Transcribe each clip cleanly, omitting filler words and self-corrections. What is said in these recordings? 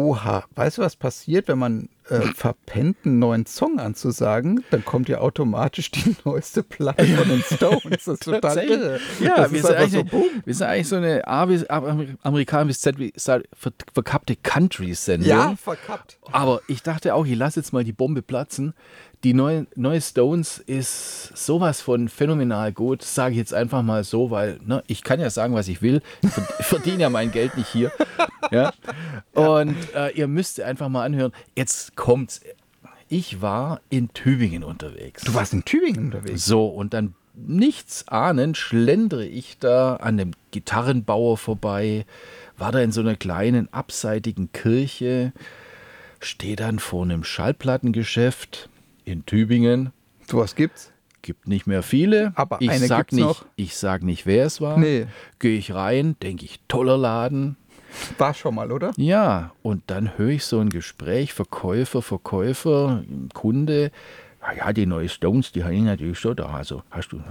Oha, weißt du, was passiert, wenn man verpennt, einen neuen Song anzusagen? Dann kommt ja automatisch die neueste Platte von den Stones. Das ist total irre. Ja, das wir ist sind, einfach wir sind eigentlich so eine A bis Amerikaner bis Z wie verkappte Country-Sendung. Ja, verkappt. Aber ich dachte auch, ich lasse jetzt mal die Bombe platzen. Die neue Stones ist sowas von phänomenal gut, sage ich jetzt einfach mal so, weil ich kann ja sagen, was ich will. Ich verdiene ja mein Geld nicht hier. Ja? Und ihr müsst einfach mal anhören. Jetzt kommt's. Ich war in Tübingen unterwegs. Du warst in Tübingen unterwegs? So, und dann nichts ahnend schlendere ich da an dem Gitarrenbauer vorbei, war da in so einer kleinen abseitigen Kirche, stehe dann vor einem Schallplattengeschäft in Tübingen. So was gibt's? Gibt nicht mehr viele. Aber ich eine sag gibt's noch. Ich sag nicht, wer es war. Nee. Gehe ich rein, denke ich, toller Laden. War schon mal, oder? Ja, und dann höre ich so ein Gespräch, Verkäufer, Kunde. Ja, die neue Stones, die habe ich natürlich schon da. Also, hast du...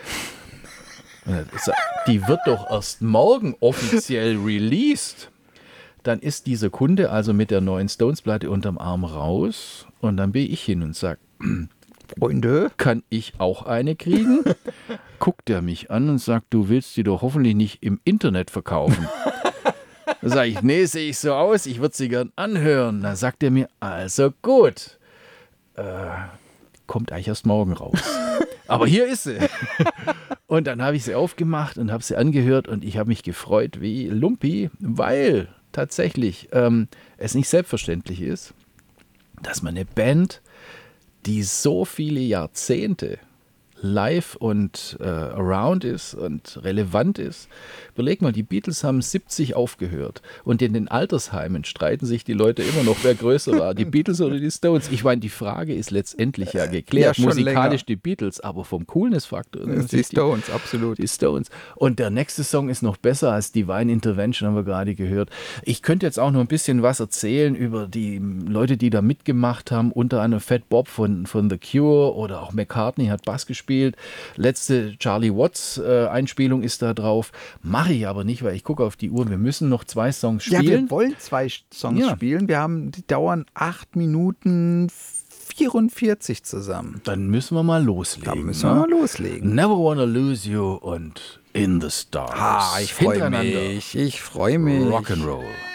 Die wird doch erst morgen offiziell released. Dann ist dieser Kunde also mit der neuen Stones-Platte unterm Arm raus und dann bin ich hin und sage, Freunde, kann ich auch eine kriegen? Guckt er mich an und sagt, du willst die doch hoffentlich nicht im Internet verkaufen. Da sage ich, nee, sehe ich so aus, ich würde sie gern anhören. Dann sagt er mir, also gut, kommt eigentlich erst morgen raus. Aber hier ist sie. Und dann habe ich sie aufgemacht und habe sie angehört und ich habe mich gefreut wie Lumpi, weil tatsächlich es nicht selbstverständlich ist, dass man eine Band, die so viele Jahrzehnte live und around ist und relevant ist. Überleg mal, die Beatles haben 70 aufgehört und in den Altersheimen streiten sich die Leute immer noch, wer größer war, die Beatles oder die Stones. Ich meine, die Frage ist letztendlich ja geklärt, Ja, musikalisch länger. die Beatles, aber vom Coolness-Faktor. die Stones, absolut. Die Stones. Und der nächste Song ist noch besser als Divine Intervention, haben wir gerade gehört. Ich könnte jetzt auch noch ein bisschen was erzählen über die Leute, die da mitgemacht haben, unter anderem Fat Bob von The Cure oder auch McCartney hat Bass gespielt. Letzte Charlie Watts Einspielung ist da drauf. Mache ich aber nicht, weil ich gucke auf die Uhr. Wir müssen noch 2 Songs Ja, spielen. wir wollen 2 Songs spielen. Die dauern 8 Minuten 44 zusammen. Dann müssen wir mal loslegen. Da müssen wir mal loslegen. Never Wanna Lose You und In the Stars. Ich freue mich. Rock'n'Roll.